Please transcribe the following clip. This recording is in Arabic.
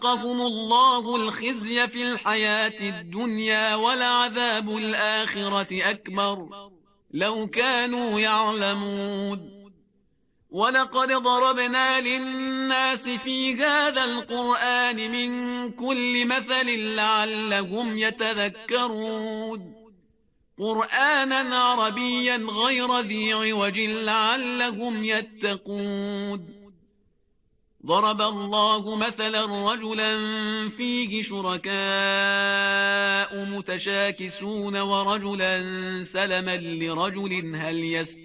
فَأَذَاقَهُمُ اللَّهُ الْخِزْيَ فِي الْحَيَاةِ الدُّنْيَا وَلَعَذَابُ الْآخِرَةِ أَكْبَرُ لَوْ كَانُوا يَعْلَمُونَ وَلَقَدْ ضَرَبْنَا لِلنَّاسِ فِي هَذَا الْقُرْآنِ مِنْ كُلِّ مَثَلٍ لَعَلَّهُمْ يَتَذَكَّرُونَ قُرْآنًا عَرَبِيًّا غَيْرَ ذِي عِوَجٍ لَعَلَّهُمْ يَتَّقُونَ ضرب الله مثلا رجلا فيه شركاء متشاكسون ورجلا سلما لرجل هل